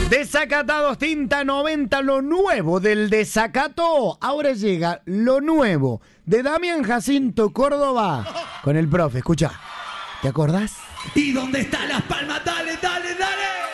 Desacatados Tinta 90, lo nuevo del desacato. Ahora llega lo nuevo de Damián Jacinto Córdoba con el profe. Escucha, ¿te acordás? ¿Y dónde están las palmas? Dale, dale, dale.